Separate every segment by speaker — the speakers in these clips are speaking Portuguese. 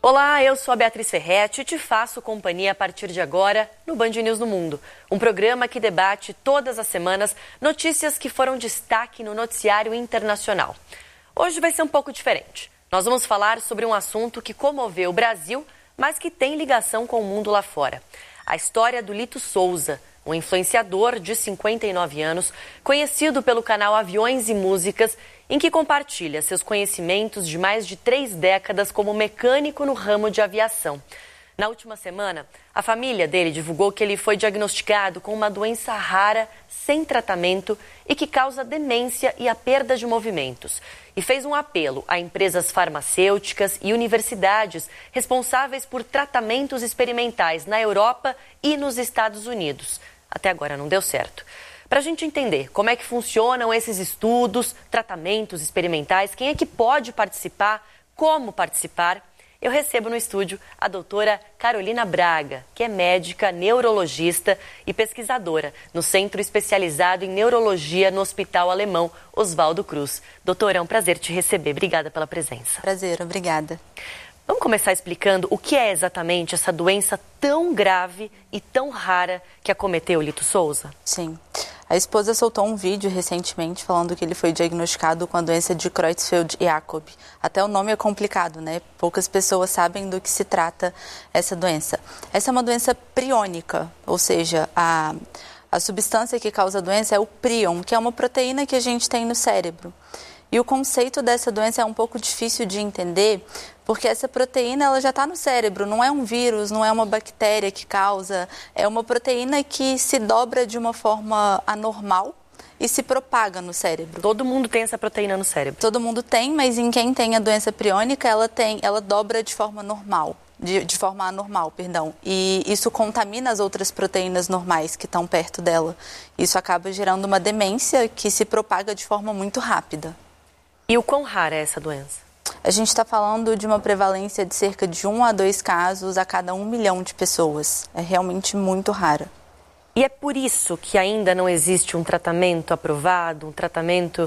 Speaker 1: Olá, eu sou a Beatriz Ferretti e te faço companhia a partir de agora no Band News no Mundo, um programa que debate todas as semanas notícias que foram destaque no noticiário internacional. Hoje vai ser um pouco diferente. Nós vamos falar sobre um assunto que comoveu o Brasil, mas que tem ligação com o mundo lá fora. A história do Lito Souza, um influenciador de 59 anos, conhecido pelo canal Aviões e Músicas, em que compartilha seus conhecimentos de mais de 3 décadas como mecânico no ramo de aviação. Na última semana, a família dele divulgou que ele foi diagnosticado com uma doença rara, sem tratamento e que causa demência e a perda de movimentos. E fez um apelo a empresas farmacêuticas e universidades responsáveis por tratamentos experimentais na Europa e nos Estados Unidos. Até agora não deu certo. Para a gente entender como é que funcionam esses estudos, tratamentos experimentais, quem é que pode participar, como participar, eu recebo no estúdio a doutora Carolina Braga, que é médica, neurologista e pesquisadora no Centro Especializado em Neurologia no Hospital Alemão Oswaldo Cruz. Doutora, é um prazer te receber. Obrigada pela presença.
Speaker 2: Prazer, obrigada.
Speaker 1: Vamos começar explicando o que é exatamente essa doença tão grave e tão rara que acometeu o Lito Souza?
Speaker 2: Sim. A esposa soltou um vídeo recentemente falando que ele foi diagnosticado com a doença de Creutzfeldt-Jakob. Até o nome é complicado, né? Poucas pessoas sabem do que se trata essa doença. Essa é uma doença priônica, ou seja, a substância que causa a doença é o prion, que é uma proteína que a gente tem no cérebro. E o conceito dessa doença é um pouco difícil de entender, porque essa proteína ela já está no cérebro, não é um vírus, não é uma bactéria que causa, é uma proteína que se dobra de uma forma anormal e se propaga no cérebro.
Speaker 1: Todo mundo tem essa proteína no cérebro?
Speaker 2: Todo mundo tem, mas em quem tem a doença priônica, ela dobra de forma normal. De forma anormal, perdão. E isso contamina as outras proteínas normais que estão perto dela. Isso acaba gerando uma demência que se propaga de forma muito rápida.
Speaker 1: E o quão rara é essa doença?
Speaker 2: A gente está falando de uma prevalência de cerca de 1 a 2 casos a cada 1 milhão de pessoas. É realmente muito rara.
Speaker 1: E é por isso que ainda não existe um tratamento aprovado, um tratamento,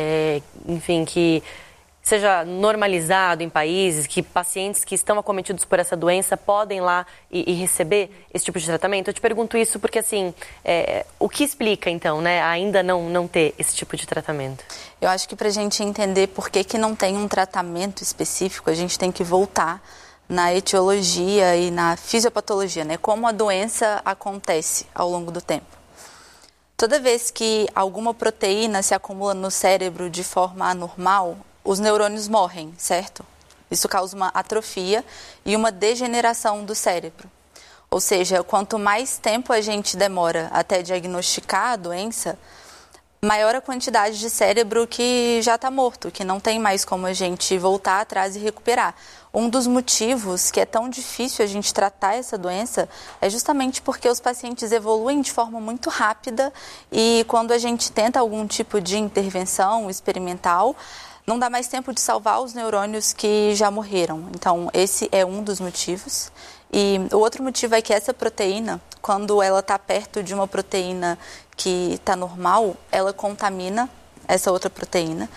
Speaker 1: enfim, que seja normalizado em países, que pacientes que estão acometidos por essa doença podem lá e receber esse tipo de tratamento? Eu te pergunto isso porque, assim, o que explica, então, né, ainda não ter esse tipo de tratamento?
Speaker 2: Eu acho que para a gente entender por que não tem um tratamento específico, a gente tem que voltar na etiologia e na fisiopatologia, né? Como a doença acontece ao longo do tempo. Toda vez que alguma proteína se acumula no cérebro de forma anormal, os neurônios morrem, certo? Isso causa uma atrofia e uma degeneração do cérebro. Ou seja, quanto mais tempo a gente demora até diagnosticar a doença, maior a quantidade de cérebro que já está morto, que não tem mais como a gente voltar atrás e recuperar. Um dos motivos que é tão difícil a gente tratar essa doença é justamente porque os pacientes evoluem de forma muito rápida e quando a gente tenta algum tipo de intervenção experimental, não dá mais tempo de salvar os neurônios que já morreram. Então, esse é um dos motivos. E o outro motivo é que essa proteína, quando ela está perto de uma proteína que está normal, ela contamina essa outra proteína.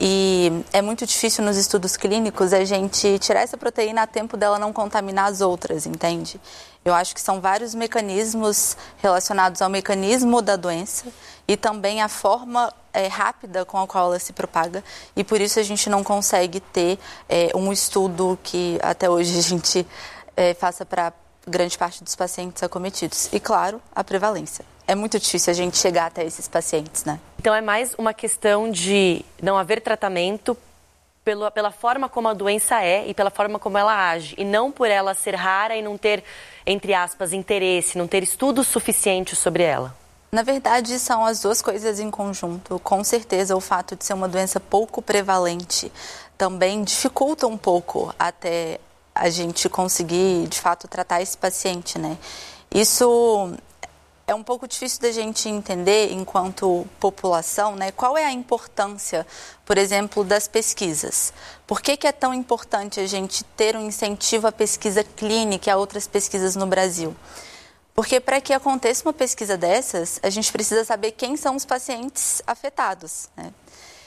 Speaker 2: E é muito difícil nos estudos clínicos a gente tirar essa proteína a tempo dela não contaminar as outras, entende? Eu acho que são vários mecanismos relacionados ao mecanismo da doença e também a forma rápida com a qual ela se propaga. E por isso a gente não consegue ter um estudo que até hoje a gente faça para grande parte dos pacientes acometidos. E, claro, a prevalência. É muito difícil a gente chegar até esses pacientes, né?
Speaker 1: Então é mais uma questão de não haver tratamento pela forma como a doença é e pela forma como ela age. E não por ela ser rara e não ter, entre aspas, interesse, não ter estudos suficientes sobre ela.
Speaker 2: Na verdade, são as duas coisas em conjunto. Com certeza, o fato de ser uma doença pouco prevalente também dificulta um pouco até a gente conseguir, de fato, tratar esse paciente, né? Isso é um pouco difícil da gente entender enquanto população, né? Qual é a importância, por exemplo, das pesquisas? Por que é tão importante a gente ter um incentivo à pesquisa clínica e a outras pesquisas no Brasil? Porque para que aconteça uma pesquisa dessas, a gente precisa saber quem são os pacientes afetados, né?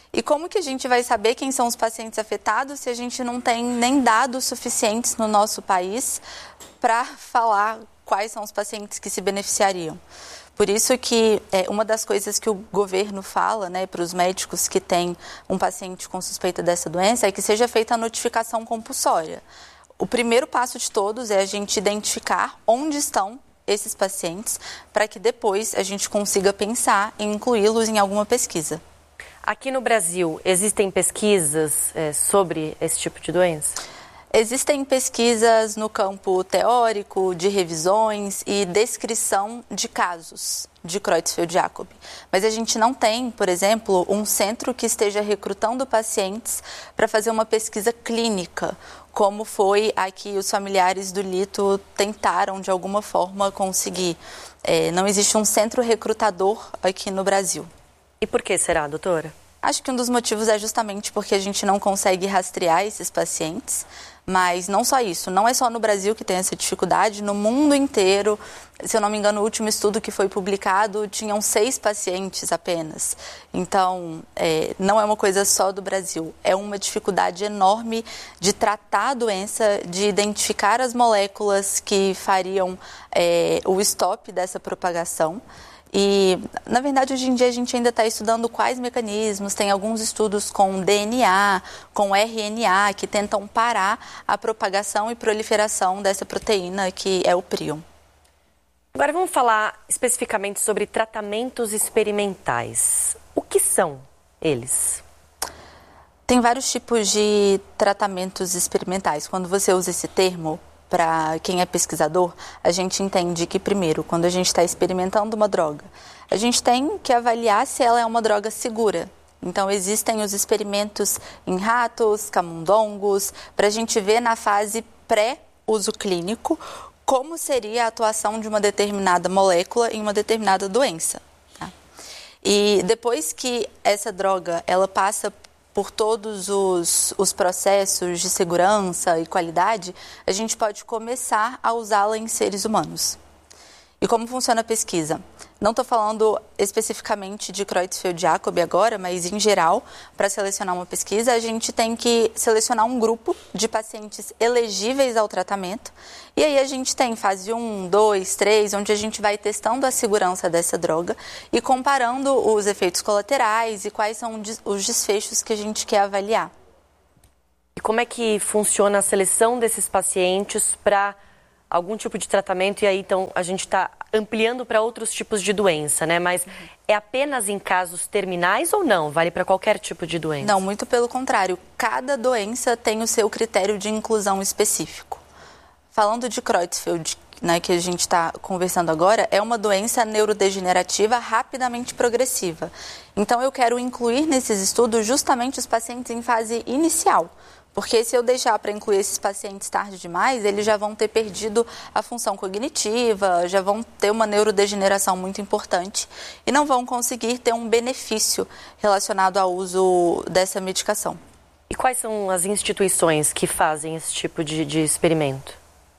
Speaker 2: E como que a gente vai saber quem são os pacientes afetados se a gente não tem nem dados suficientes no nosso país para falar quais são os pacientes que se beneficiariam? Por isso que uma das coisas que o governo fala, né, para os médicos que têm um paciente com suspeita dessa doença é que seja feita a notificação compulsória. O primeiro passo de todos é a gente identificar onde estão esses pacientes para que depois a gente consiga pensar em incluí-los em alguma pesquisa.
Speaker 1: Aqui no Brasil, existem pesquisas sobre esse tipo de doença?
Speaker 2: Existem pesquisas no campo teórico, de revisões e descrição de casos de Creutzfeldt-Jakob. Mas a gente não tem, por exemplo, um centro que esteja recrutando pacientes para fazer uma pesquisa clínica, como foi a que os familiares do Lito tentaram, de alguma forma, conseguir. Não existe um centro recrutador aqui no Brasil.
Speaker 1: E por que será, doutora?
Speaker 2: Acho que um dos motivos é justamente porque a gente não consegue rastrear esses pacientes, mas não só isso, não é só no Brasil que tem essa dificuldade, no mundo inteiro, se eu não me engano, o último estudo que foi publicado tinham 6 pacientes apenas. Então, não é uma coisa só do Brasil, é uma dificuldade enorme de tratar a doença, de identificar as moléculas que fariam o stop dessa propagação. E, na verdade, hoje em dia a gente ainda está estudando quais mecanismos, tem alguns estudos com DNA, com RNA, que tentam parar a propagação e proliferação dessa proteína, que é o prion.
Speaker 1: Agora vamos falar especificamente sobre tratamentos experimentais. O que são eles?
Speaker 2: Tem vários tipos de tratamentos experimentais. Quando você usa esse termo, para quem é pesquisador, a gente entende que, primeiro, quando a gente está experimentando uma droga, a gente tem que avaliar se ela é uma droga segura. Então, existem os experimentos em ratos, camundongos, para a gente ver na fase pré-uso clínico como seria a atuação de uma determinada molécula em uma determinada doença. Tá? E depois que essa droga ela passa por todos os processos de segurança e qualidade, a gente pode começar a usá-la em seres humanos. E como funciona a pesquisa? Não estou falando especificamente de Creutzfeldt-Jakob agora, mas em geral, para selecionar uma pesquisa, a gente tem que selecionar um grupo de pacientes elegíveis ao tratamento. E aí a gente tem fase 1, 2, 3, onde a gente vai testando a segurança dessa droga e comparando os efeitos colaterais e quais são os desfechos que a gente quer avaliar.
Speaker 1: E como é que funciona a seleção desses pacientes para algum tipo de tratamento? E aí, então, a gente está ampliando para outros tipos de doença, né? Mas é apenas em casos terminais ou não? Vale para qualquer tipo de doença?
Speaker 2: Não, muito pelo contrário. Cada doença tem o seu critério de inclusão específico. Falando de Creutzfeldt, né, que a gente está conversando agora, é uma doença neurodegenerativa rapidamente progressiva. Então, eu quero incluir nesses estudos justamente os pacientes em fase inicial. Porque se eu deixar para incluir esses pacientes tarde demais, eles já vão ter perdido a função cognitiva, já vão ter uma neurodegeneração muito importante e não vão conseguir ter um benefício relacionado ao uso dessa medicação.
Speaker 1: E quais são as instituições que fazem esse tipo de experimento?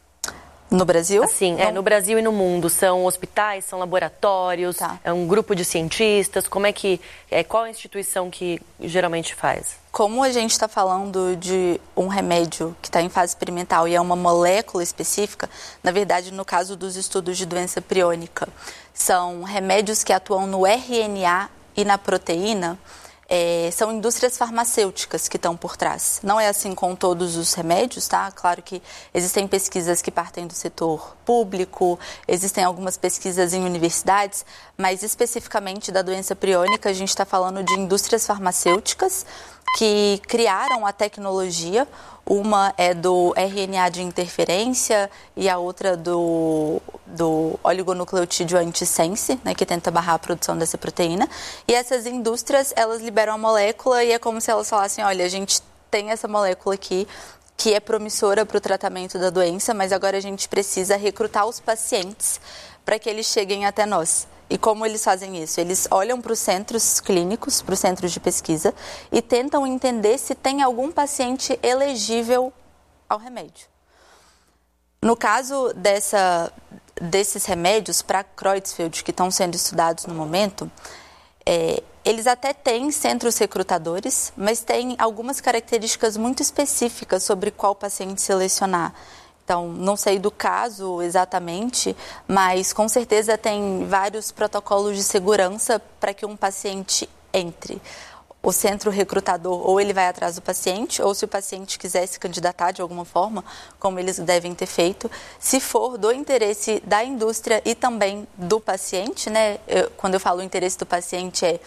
Speaker 2: No Brasil?
Speaker 1: Sim, no Brasil e no mundo. São hospitais, são laboratórios, é um grupo de cientistas? Qual a instituição que geralmente faz?
Speaker 2: Como a gente está falando de um remédio que está em fase experimental e é uma molécula específica, na verdade, no caso dos estudos de doença priônica, são remédios que atuam no RNA e na proteína, são indústrias farmacêuticas que estão por trás. Não é assim com todos os remédios, tá? Claro que existem pesquisas que partem do setor público, existem algumas pesquisas em universidades, mas especificamente da doença priônica, a gente está falando de indústrias farmacêuticas que criaram a tecnologia. Uma é do RNA de interferência e a outra do oligonucleotídeo antisense, né, que tenta barrar a produção dessa proteína. E essas indústrias, elas liberam a molécula e é como se elas falassem, olha, a gente tem essa molécula aqui que é promissora para o tratamento da doença, mas agora a gente precisa recrutar os pacientes para que eles cheguem até nós. E como eles fazem isso? Eles olham para os centros clínicos, para os centros de pesquisa e tentam entender se tem algum paciente elegível ao remédio. No caso desses remédios para Creutzfeldt que estão sendo estudados no momento, Eles até têm centros recrutadores, mas têm algumas características muito específicas sobre qual paciente selecionar. Então, não sei do caso exatamente, mas com certeza tem vários protocolos de segurança para que um paciente entre. O centro recrutador, ou ele vai atrás do paciente, ou se o paciente quiser se candidatar de alguma forma, como eles devem ter feito, se for do interesse da indústria e também do paciente, né? Quando eu falo interesse do paciente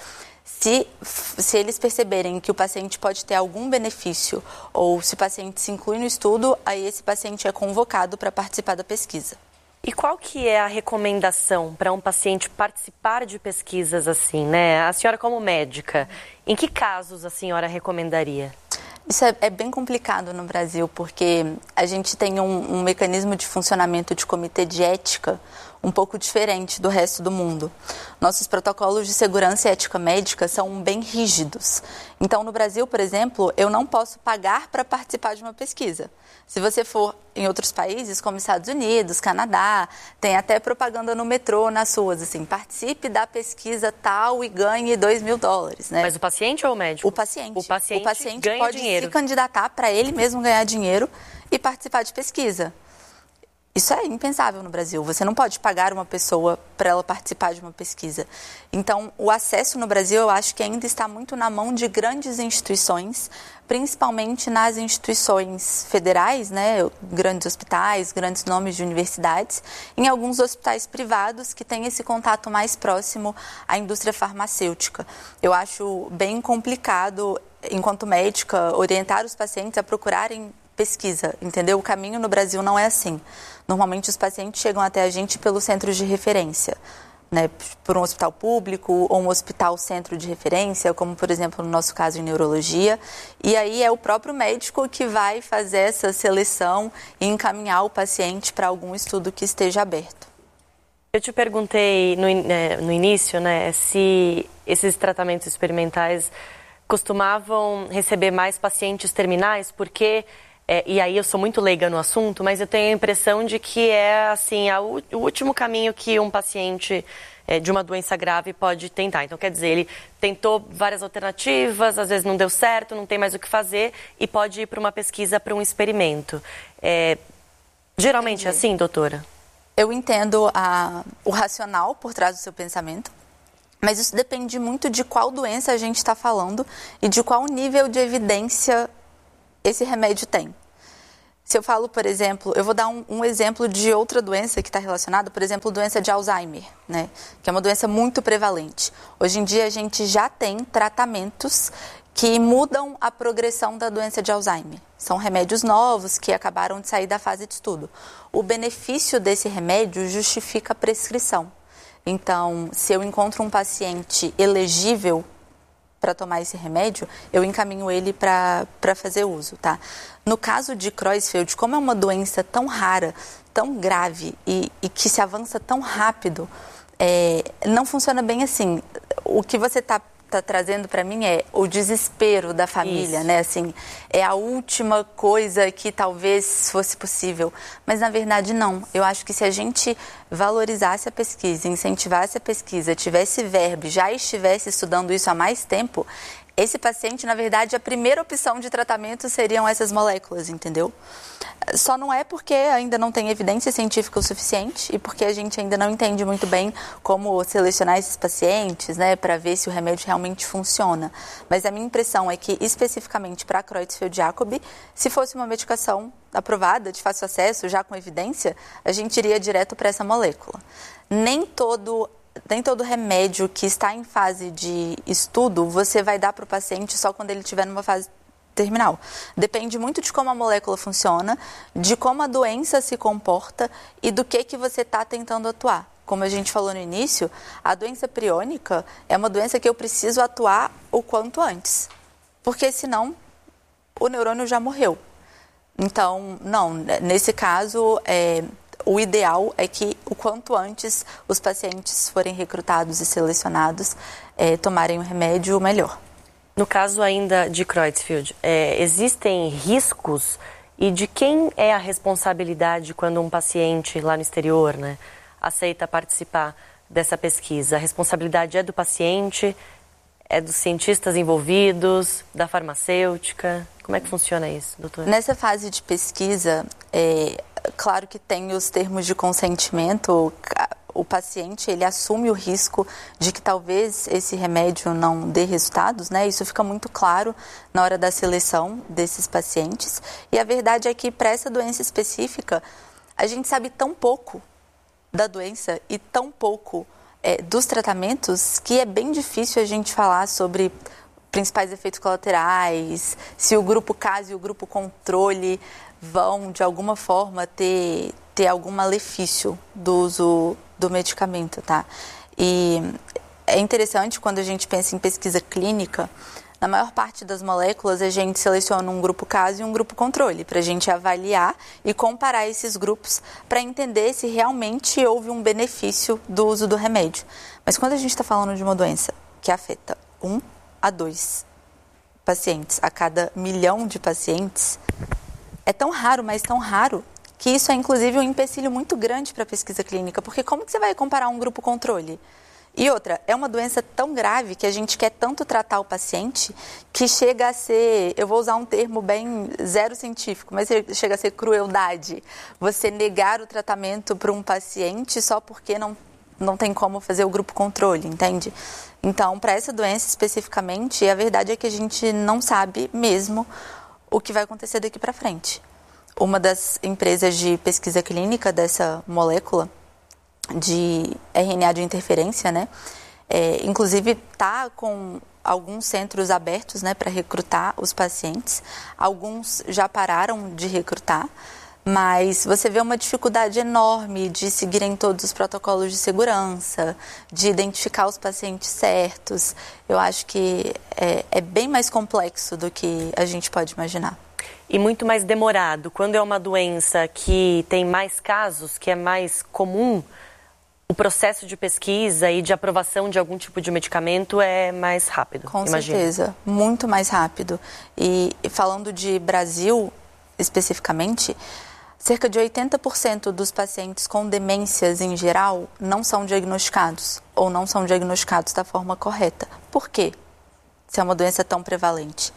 Speaker 2: se eles perceberem que o paciente pode ter algum benefício ou se o paciente se inclui no estudo, aí esse paciente é convocado para participar da pesquisa.
Speaker 1: E qual que é a recomendação para um paciente participar de pesquisas assim, né? A senhora como médica, em que casos a senhora recomendaria?
Speaker 2: Isso é bem complicado no Brasil, porque a gente tem um mecanismo de funcionamento de comitê de ética um pouco diferente do resto do mundo. Nossos protocolos de segurança e ética médica são bem rígidos. Então, no Brasil, por exemplo, eu não posso pagar para participar de uma pesquisa. Se você for em outros países, como Estados Unidos, Canadá, tem até propaganda no metrô, nas ruas, assim, participe da pesquisa tal e ganhe $2.000, né?
Speaker 1: Mas o paciente ou o médico?
Speaker 2: O paciente.
Speaker 1: O paciente ganha
Speaker 2: pode
Speaker 1: dinheiro.
Speaker 2: se candidatar para ele mesmo ganhar dinheiro e participar de pesquisa. Isso é impensável no Brasil. Você não pode pagar uma pessoa para ela participar de uma pesquisa. Então, o acesso no Brasil, eu acho que ainda está muito na mão de grandes instituições, principalmente nas instituições federais, né? Grandes hospitais, grandes nomes de universidades, em alguns hospitais privados que têm esse contato mais próximo à indústria farmacêutica. Eu acho bem complicado, enquanto médica, orientar os pacientes a procurarem pesquisa, entendeu? O caminho no Brasil não é assim. Normalmente os pacientes chegam até a gente pelos centros de referência, né? Por um hospital público ou um hospital centro de referência, como por exemplo no nosso caso em neurologia. E aí é o próprio médico que vai fazer essa seleção e encaminhar o paciente para algum estudo que esteja aberto.
Speaker 1: Eu te perguntei no início, né, se esses tratamentos experimentais costumavam receber mais pacientes terminais, porque... e aí eu sou muito leiga no assunto, mas eu tenho a impressão de que é assim, o último caminho que um paciente de uma doença grave pode tentar. Então, quer dizer, ele tentou várias alternativas, às vezes não deu certo, não tem mais o que fazer e pode ir para uma pesquisa, para um experimento. Geralmente é assim, doutora?
Speaker 2: Eu entendo o racional por trás do seu pensamento, mas isso depende muito de qual doença a gente está falando e de qual nível de evidência esse remédio tem. Se eu falo, por exemplo, eu vou dar um exemplo de outra doença que está relacionada, por exemplo, doença de Alzheimer, né? Que é uma doença muito prevalente. Hoje em dia a gente já tem tratamentos que mudam a progressão da doença de Alzheimer. São remédios novos que acabaram de sair da fase de estudo. O benefício desse remédio justifica a prescrição. Então, se eu encontro um paciente elegível para tomar esse remédio, eu encaminho ele para fazer uso, tá? No caso de Creutzfeldt, como é uma doença tão rara, tão grave e que se avança tão rápido, não funciona bem assim. O que você está trazendo para mim é o desespero da família,
Speaker 1: Isso.
Speaker 2: né? Assim, é a última coisa que talvez fosse possível. Mas, na verdade, não. Eu acho que se a gente valorizasse a pesquisa, incentivasse a pesquisa, tivesse verba, já estivesse estudando isso há mais tempo, esse paciente, na verdade, a primeira opção de tratamento seriam essas moléculas, entendeu? Só não é porque ainda não tem evidência científica o suficiente e porque a gente ainda não entende muito bem como selecionar esses pacientes, né, para ver se o remédio realmente funciona. Mas a minha impressão é que, especificamente para Creutzfeldt-Jakob, se fosse uma medicação aprovada, de fácil acesso, já com evidência, a gente iria direto para essa molécula. Nem todo remédio que está em fase de estudo, você vai dar para o paciente só quando ele estiver numa fase terminal. Depende muito de como a molécula funciona, de como a doença se comporta e do que você está tentando atuar. Como a gente falou no início, a doença priônica é uma doença que eu preciso atuar o quanto antes, porque senão o neurônio já morreu. Então, não, nesse caso, o ideal é que o quanto antes os pacientes forem recrutados e selecionados, tomarem o remédio melhor.
Speaker 1: No caso ainda de Creutzfeldt, existem riscos e de quem é a responsabilidade quando um paciente lá no exterior, né, aceita participar dessa pesquisa? A responsabilidade é do paciente? É dos cientistas envolvidos, da farmacêutica? Como é que funciona isso, doutora?
Speaker 2: Nessa fase de pesquisa, claro que tem os termos de consentimento. O paciente, ele assume o risco de que talvez esse remédio não dê resultados, né? Isso fica muito claro na hora da seleção desses pacientes. E a verdade é que para essa doença específica, a gente sabe tão pouco da doença e tão pouco dos tratamentos que é bem difícil a gente falar sobre principais efeitos colaterais, se o grupo caso e o grupo controle vão, de alguma forma, ter algum malefício do uso do medicamento, tá? E é interessante quando a gente pensa em pesquisa clínica, na maior parte das moléculas a gente seleciona um grupo caso e um grupo controle, para a gente avaliar e comparar esses grupos para entender se realmente houve um benefício do uso do remédio. Mas quando a gente está falando de uma doença que afeta 1 a 2 pacientes a cada 1 milhão de pacientes, é tão raro, mas tão raro, que isso é inclusive um empecilho muito grande para a pesquisa clínica, porque como que você vai comparar um grupo controle? E outra, é uma doença tão grave que a gente quer tanto tratar o paciente que chega a ser, eu vou usar um termo bem zero científico, mas chega a ser crueldade. Você negar o tratamento para um paciente só porque não tem como fazer o grupo controle, entende? Então, para essa doença especificamente, a verdade é que a gente não sabe mesmo o que vai acontecer daqui para frente. Uma das empresas de pesquisa clínica dessa molécula de RNA de interferência, né? Inclusive está com alguns centros abertos, né, para recrutar os pacientes. Alguns já pararam de recrutar, mas você vê uma dificuldade enorme de seguirem todos os protocolos de segurança, de identificar os pacientes certos. Eu acho que é bem mais complexo do que a gente pode imaginar.
Speaker 1: E muito mais demorado. Quando é uma doença que tem mais casos, que é mais comum, o processo de pesquisa e de aprovação de algum tipo de medicamento é mais rápido,
Speaker 2: Com
Speaker 1: imagino.
Speaker 2: certeza, muito mais rápido. E falando de Brasil especificamente, cerca de 80% dos pacientes com demências em geral não são diagnosticados ou não são diagnosticados da forma correta. Por quê? Se é uma doença tão prevalente.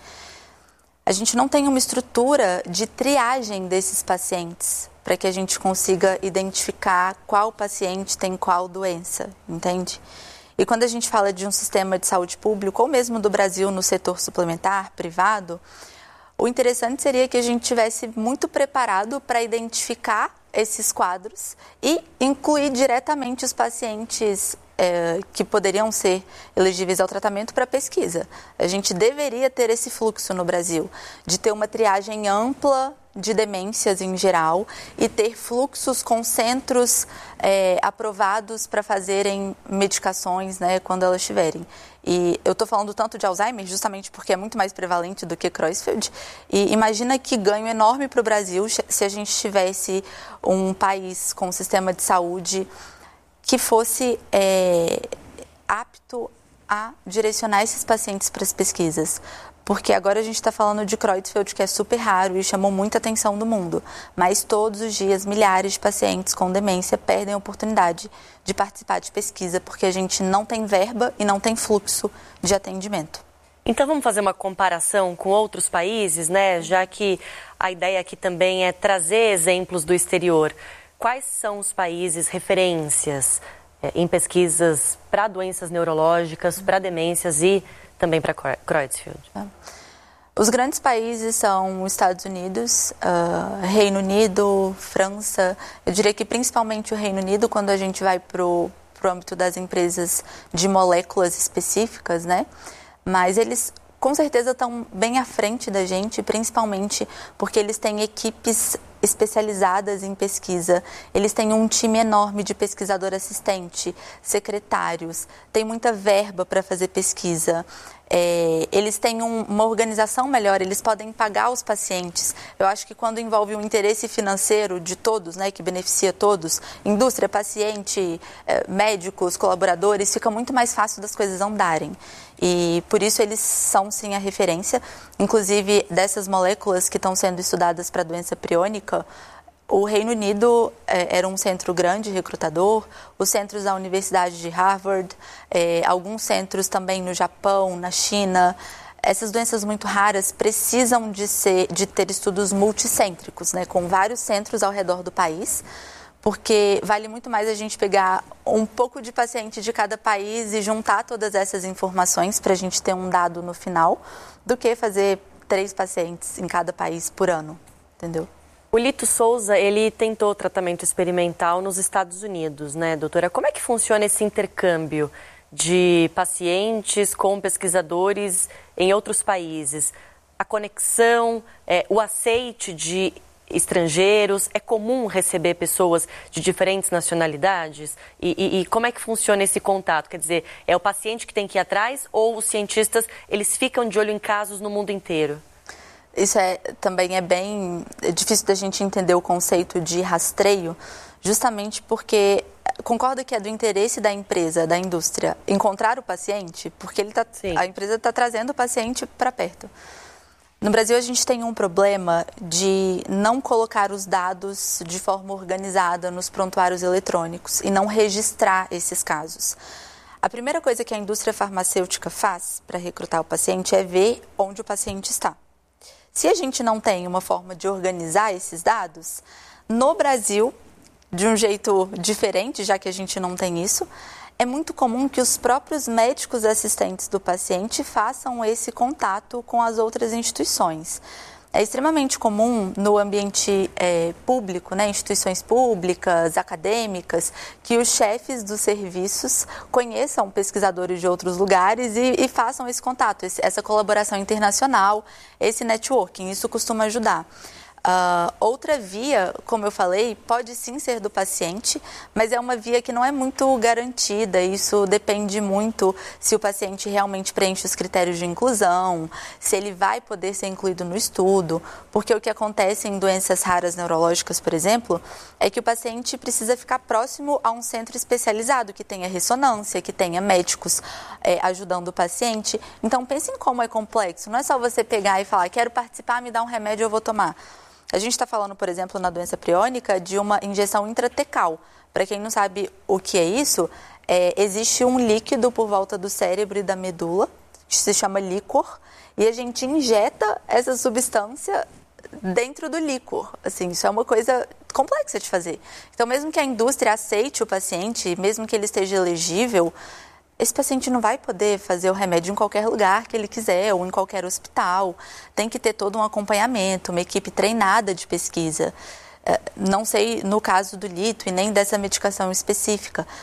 Speaker 2: A gente não tem uma estrutura de triagem desses pacientes para que a gente consiga identificar qual paciente tem qual doença, entende? E quando a gente fala de um sistema de saúde público, ou mesmo do Brasil no setor suplementar, privado, o interessante seria que a gente tivesse muito preparado para identificar esses quadros e incluir diretamente os pacientes que poderiam ser elegíveis ao tratamento para pesquisa. A gente deveria ter esse fluxo no Brasil, de ter uma triagem ampla de demências em geral e ter fluxos com centros aprovados para fazerem medicações, né, quando elas tiverem. E eu estou falando tanto de Alzheimer justamente porque é muito mais prevalente do que Creutzfeldt. E imagina que ganho enorme para o Brasil se a gente tivesse um país com um sistema de saúde que fosse apto a direcionar esses pacientes para as pesquisas. Porque agora a gente está falando de Creutzfeldt, que é super raro e chamou muita atenção do mundo. Mas todos os dias, milhares de pacientes com demência perdem a oportunidade de participar de pesquisa, porque a gente não tem verba e não tem fluxo de atendimento.
Speaker 1: Então vamos fazer uma comparação com outros países, né? Já que a ideia aqui também é trazer exemplos do exterior. Quais são os países referências em pesquisas para doenças neurológicas, para demências e também para Creutzfeldt?
Speaker 2: Os grandes países são os Estados Unidos, Reino Unido, França. Eu diria que principalmente o Reino Unido, quando a gente vai para o âmbito das empresas de moléculas específicas, né? Mas eles com certeza estão bem à frente da gente, principalmente porque eles têm equipes especializadas em pesquisa. Eles têm um time enorme de pesquisador assistente, secretários, tem muita verba para fazer pesquisa. Eles têm uma organização melhor, eles podem pagar os pacientes. Eu acho que quando envolve um interesse financeiro de todos, né, que beneficia todos, indústria, paciente, médicos, colaboradores, fica muito mais fácil das coisas andarem. E por isso eles são sim a referência. Inclusive dessas moléculas que estão sendo estudadas para doença priônica, O Reino Unido era um centro grande recrutador, os centros da Universidade de Harvard, alguns centros também no Japão, na China. Essas doenças muito raras precisam de ter estudos multicêntricos, né, com vários centros ao redor do país, porque vale muito mais a gente pegar um pouco de paciente de cada país e juntar todas essas informações para a gente ter um dado no final, do que fazer 3 pacientes em cada país por ano, entendeu?
Speaker 1: O Lito Souza, ele tentou tratamento experimental nos Estados Unidos, né, doutora? Como é que funciona esse intercâmbio de pacientes com pesquisadores em outros países? A conexão, o aceite de estrangeiros, é comum receber pessoas de diferentes nacionalidades? E como é que funciona esse contato? Quer dizer, é o paciente que tem que ir atrás ou os cientistas, eles ficam de olho em casos no mundo inteiro?
Speaker 2: Isso também é bem difícil da gente entender o conceito de rastreio, justamente porque concorda que é do interesse da empresa, da indústria, encontrar o paciente, porque a empresa está trazendo o paciente para perto. No Brasil, a gente tem um problema de não colocar os dados de forma organizada nos prontuários eletrônicos e não registrar esses casos. A primeira coisa que a indústria farmacêutica faz para recrutar o paciente é ver onde o paciente está. Se a gente não tem uma forma de organizar esses dados, no Brasil, de um jeito diferente, já que a gente não tem isso, é muito comum que os próprios médicos assistentes do paciente façam esse contato com as outras instituições. É extremamente comum no ambiente público, né, instituições públicas, acadêmicas, que os chefes dos serviços conheçam pesquisadores de outros lugares e façam esse contato, essa colaboração internacional, esse networking. Isso costuma ajudar. Outra via, como eu falei, pode sim ser do paciente, mas é uma via que não é muito garantida. Isso depende muito se o paciente realmente preenche os critérios de inclusão, se ele vai poder ser incluído no estudo, porque o que acontece em doenças raras neurológicas, por exemplo, é que o paciente precisa ficar próximo a um centro especializado, que tenha ressonância, que tenha médicos ajudando o paciente. Então, pense em como é complexo. Não é só você pegar e falar, quero participar, me dá um remédio, eu vou tomar. A gente está falando, por exemplo, na doença priônica, de uma injeção intratecal. Para quem não sabe o que é isso, existe um líquido por volta do cérebro e da medula, que se chama líquor, e a gente injeta essa substância dentro do líquor. Assim, isso é uma coisa complexa de fazer. Então, mesmo que a indústria aceite o paciente, mesmo que ele esteja elegível, esse paciente não vai poder fazer o remédio em qualquer lugar que ele quiser ou em qualquer hospital. Tem que ter todo um acompanhamento, uma equipe treinada de pesquisa. Não sei no caso do Lito e nem dessa medicação específica,